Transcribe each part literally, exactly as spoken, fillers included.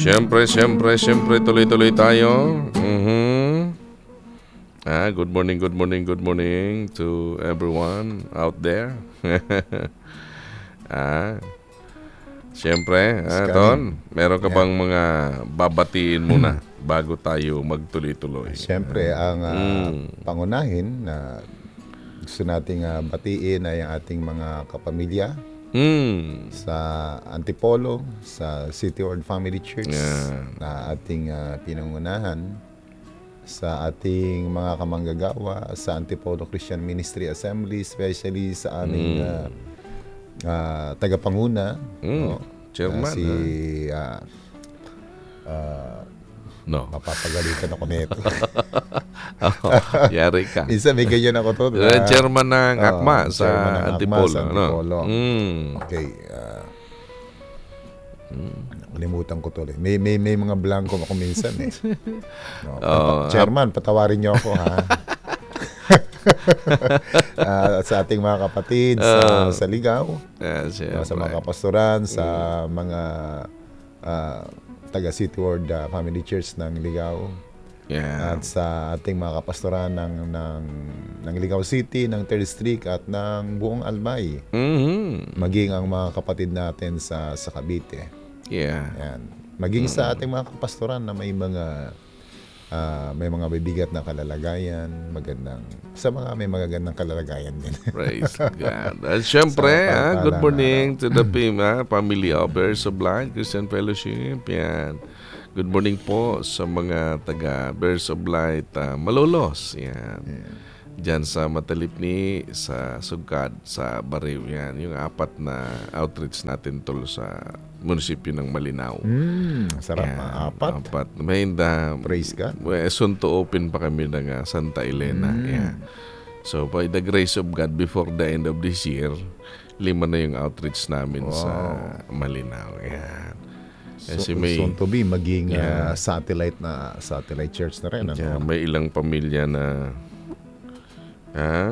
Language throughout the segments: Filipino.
Siyempre, siyempre, siyempre, tuloy-tuloy tayo. Mhm. Ah, good morning, good morning, good morning to everyone out there. ah, siyempre, ah, Ton, meron ka Yeah. bang mga babatiin muna bago tayo magtuloy-tuloy? Siyempre, ang ah, Mm. pangunahin na gusto nating ah, batiin ay ang ating mga kapamilya Mm. sa Antipolo, sa City Ward Family Church Yeah. na ating ah, pinangunahan, sa ating mga kamanggagawa sa Antipolo Christian Ministry Assembly, especially sa aming Mm. ah, ah, tagapanguna, Mm. no? Chairman, Ah, si ah. ah, ah, No. mapapagalitan ako nito. Oh, yari ka. Minsan may ganyan ako to. Uh, na- chairman ng Oo, ACMA sa chairman ng ACMA Antipolo. sa Antipolo. No? Mm. Okay. ah Nakalimutan ko to. Eh. May, may, may mga blanco ako minsan eh. No, Oh, pata- chairman, patawarin niyo ako ha. Ah, sa ating mga kapatid sa, sa Ligaw, Yeah, no, sa mga siyempre. kapastoran, sa mga ah, taga City Ward ah, Family Church ng Ligaw, Yeah. at sa ating mga kapastoran ng, ng, ng Ligaw City, ng third District at ng buong Albay. Mhm. Maging ang mga kapatid natin sa, sa Cavite. Yeah. Yan. Maging sa ating mga kapastoran na may mga ah, may mga bibigat na kalalagayan, magandang sa mga may magagandang kalalagayan din. Praise God. At syempre, Sa ah, good pagpalang morning to the P I M, ah, Family of Bears of Light Christian Fellowship. Yan. Good morning po sa mga taga Bears of Light ah, Malolos. Yan. Diyan sa Matalipni, sa Sugad, sa Bariw. Yan. Yung apat na outreach natin tol sa munisipyo ng Malinaw. Mm, sarap Yan, na. Apat. Apat. May hinda, Praise God. well, soon to open pa kami ng ah, Santa Elena. Yeah. So, by the grace of God, before the end of this year, lima na yung outreach namin sa Malinaw. Yan. Kasi So, may, soon to be maging Yeah. ah, satellite na satellite church na rin. Ano? yeah, may ilang pamilya na, ha?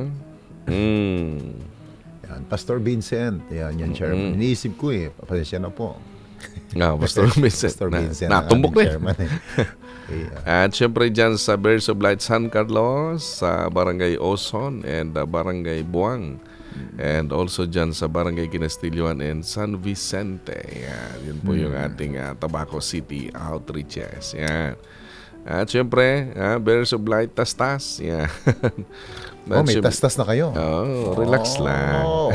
Mm. Yan. Pastor Vincent. Yan, yan chairman. Iniisip ko eh. Pasensya na po. Nga, Pastor Vincent. Pastor na, Vincent. ang natumbok aming rin. chairman, eh. Yeah. At syempre dyan sa Bears of Light San Carlos, sa Barangay Oson and uh, Barangay Buang. And also dyan sa Barangay Kinastilloan and San Vicente. Yan, yun po yung ating uh, Tabaco City outreaches. Yan. At syempre, uh, Bears of Light Tastas. Yan. Oh, may syempre- tastas na kayo. Oh, relax lang. Oh.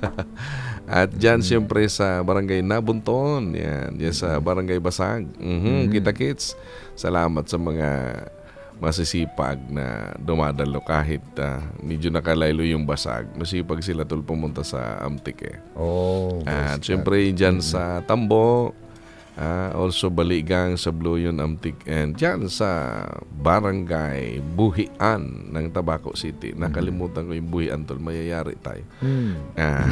At dyan siyempre sa Barangay Nabunton, yan, yan sa Barangay Basag. Mhm, kita kits. Salamat sa mga masisipag na dumadalo kahit ah, medyo nakalaylo yung Basag. Masipag sila tul pumunta sa Amtik eh. Oh. At praise siyempre dyan sa Tambo, ah, also Baligang sa Bluyon, Amtik, and dyan sa Barangay Buhian ng Tabaco City. Nakalimutan ko yung Buhian tol, mayayari tayo. God. Hmm. Ah.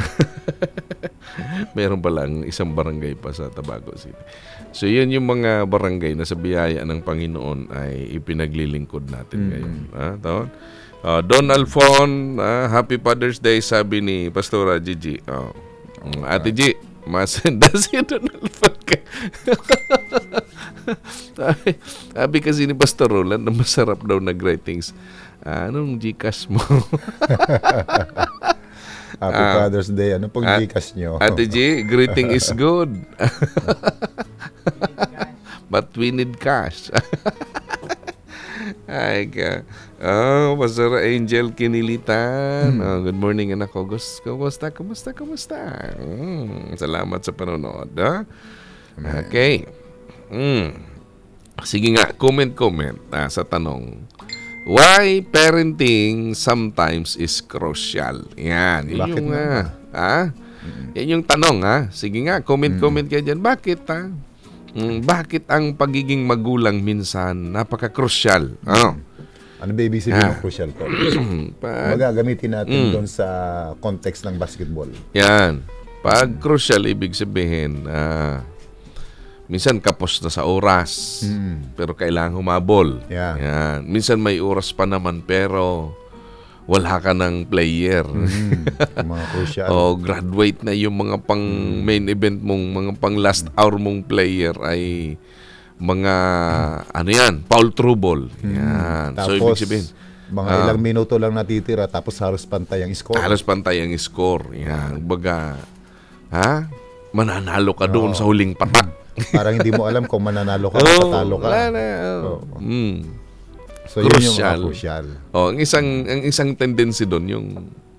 Meron pa lang isang barangay pa sa Tabaco City. So yun yung mga barangay na sa biyaya ng Panginoon ay ipinaglilingkod natin ngayon. Ah, taon? Ah, Don Alfon, ah, Happy Father's Day sabi ni Pastora Gigi. Oh. Mm, Ate G, masenda si Don Alfon ka. sabi, sabi kasi ni Pastor Roland na masarap daw na greetings. Ah, anong Gcash mo? Happy Father's Day. Ano pong At- Gcash nyo? Ate G, greeting is good. But we need cash. Ay ka. Oh, Pastor Angel Kinilitan. Oh, good morning anak ko. Gus- Kumusta, kumusta, kumusta? Mm, salamat sa panonood. Ha? Okay. Mm. Sige nga, comment, comment ah, sa tanong. Why parenting sometimes is crucial? Yan. Yun Bakit yung, naman? ah, ah, yan yung tanong, ha? Sige nga, comment-comment kayo dyan. Bakit, ha? Mm, bakit ang pagiging magulang minsan napaka-crucial? Ano? Ano ba ibig sabihin Ah. ng crucial po? Pag, Magagamitin Mm. natin doon sa context ng basketball. yan. Pag crucial, ibig sabihin, ah, minsan kapos na sa oras, pero kailangan humabol. Yeah. Yan. Minsan may oras pa naman, pero wala ka ng player. Mm. Yung mga crucial. O graduate na yung mga pang main event mong, mga pang last hour mong player ay mga, ano yan, foul trouble. Yan. So, ibig Tapos, sabihin, mga ah, ilang minuto lang natitira, tapos halos pantay ang score. halos pantay ang score. Yan. Baga, ha? Mananalo ka doon sa huling patak. Parang hindi mo alam kung mananalo ka o Oo, tatalo ka. wala na. Oo. Mm. So, yun yung mga Crucial. crucial. Oh, ang isang ang isang tendency doon yung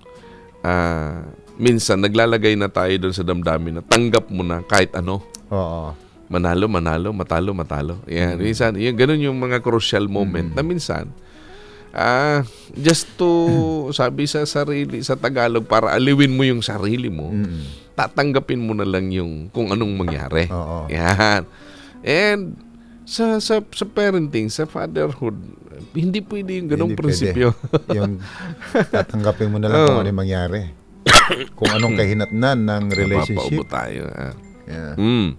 ah minsan naglalagay na tayo doon sa damdamin na tanggap mo na kahit ano. Oo. Manalo, manalo, matalo, matalo. Yan, minsan, yung ganun yung mga crucial moment na minsan ah just to sabi sa sarili sa Tagalog para aliwin mo yung sarili mo. Mm. Tatanggapin mo na lang yung kung anong mangyari. Oo. Yan. And sa sa sa parenting, sa fatherhood, hindi pwede yung ganong Hindi prinsipyo. pwede. Yung tatanggapin mo na lang kung Oo. ano yung mangyari. Kung anong kahinatnan ng relationship. Napapaubo tayo. Ah. Yeah. Mm.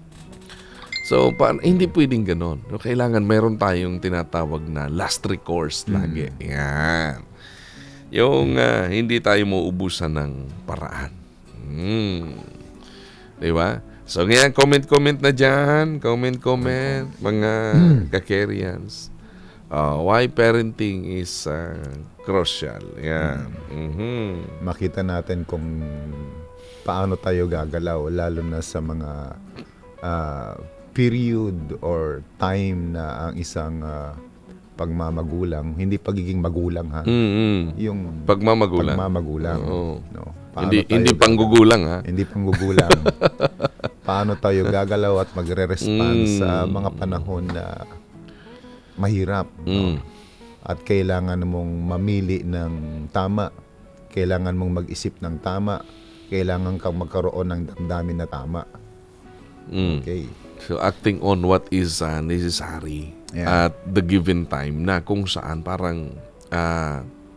So, pa, hindi pwedeng ganon. So, kailangan meron tayong tinatawag na last recourse lagi. Yan. Yung ah, hindi tayo mauubusan ng paraan. Mm. Di ba? So, ngayon, comment-comment na dyan. Comment-comment. Mga kakerians. Uh, why parenting is uh, crucial. Yan. Mhm. Makita natin kung paano tayo gagalaw, lalo na sa mga ah, period or time na ang isang ah, pagmamagulang, hindi pagiging magulang ha, Mm-mm. yung Pagmamagulang. pagmamagulang. Oo. No? Paano Hindi tayo hindi gagalaw? panggugulang ha. Hindi panggugulang. Paano tayo gagalaw at magre-respond Mm. sa mga panahon na mahirap, no? Mm. At kailangan mong mamili ng tama. Kailangan mong mag-isip ng tama. Kailangan kang magkaroon ng damdamin na tama. Mm. Okay. So acting on what is uh, necessary Yeah. at the given time na kung saan parang ah,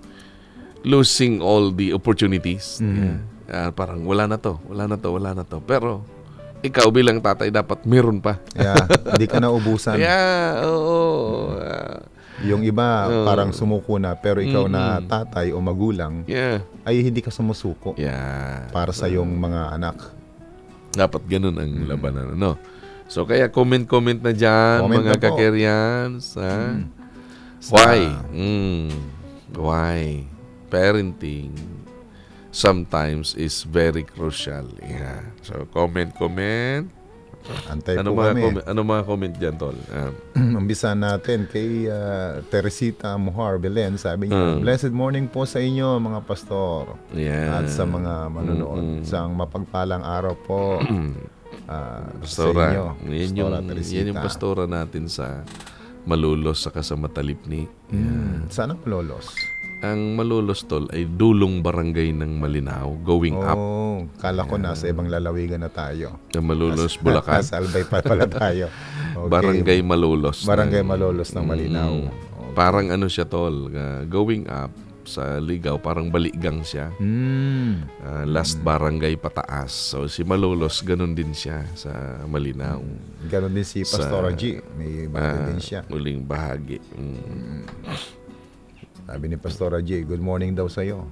losing all the opportunities. Yeah. Ah, parang wala na to, wala na to, wala na to. Pero ikaw bilang tatay dapat meron pa. Yeah, hindi ka naubusan. Yeah, oo. Ah, Yung iba Oo. parang sumuko na, pero ikaw na tatay o magulang yeah. ay hindi ka sumusuko Yeah. para sa iyong mga anak. Dapat ganun ang labanan, ano? So, kaya comment-comment na dyan, Comment mga na po. kakerians. Ha? Sa- Why? Mm. Why? Parenting sometimes is very crucial. Yeah. So, comment, comment. Antay Ano po mga, kami. comment, ano mga comment dyan, Tol? Ah, Umbisa natin kay ah, Teresita Muhar Belen. Sabi niya, Mm. blessed morning po sa inyo mga pastor. yeah. At sa mga manonood. Mm-mm. Isang mapagpalang araw po ah, sa Pastora. inyo. Yan yung, Pastora Teresita. yan yung pastora natin sa Malulos saka sa Matalipni. Hmm, Sana malolos. Ang Malulos, Tol, ay dulong barangay ng Malinaw, going up. Oh, kala ko nasa ibang lalawigan na tayo. Sa Malulos, Bulacan. Nasa Albay pa pala tayo. Okay. Barangay Malolos. Barangay ng- Malolos ng Malinaw. Mm. Parang ano siya, Tol, uh, going up sa Ligaw, parang baligang siya. Hmm. Uh, last barangay pataas. So si Malolos, ganun din siya sa Malinaw. Ganon din si Pastora G. May bagay Ah, din siya. Muling bahagi. Mm. Sabi ni Pastora G, good morning daw sa'yo.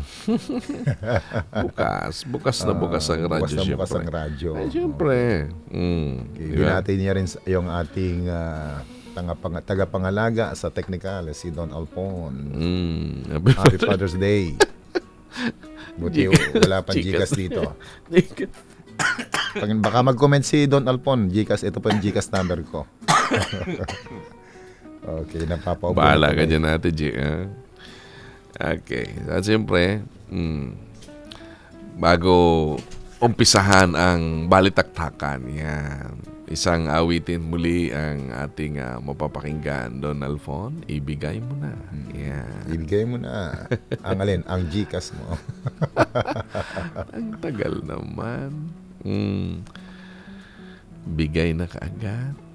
Bukas. Bukas na bukas ang radyo, Bukas na bukas ang syempre. radyo. Eh, syempre. Mm. Okay, Diba? binati niya rin sa- yung ating ah, tangapang- tagapangalaga sa technical, si Don Alpon. Mm. Happy Father's Day. Buti Gcash. wala pang Gcash. Gcash dito. Pag, baka mag-comment si Don Alpon, Gcash, ito po yung Gcash number ko. Okay, napapaupo. Bahala na ka kami. dyan natin, G. ah. Okay. At siyempre, mm, bago umpisahan ang balitaktakan, yan. Isang awitin muli ang ating ah, mapapakinggan, Don Alfon. Ibigay mo na. Yan. Ibigay mo na. Ang alin, ang Gcash mo. Ang tagal naman. Mm. Bigay na kaagad.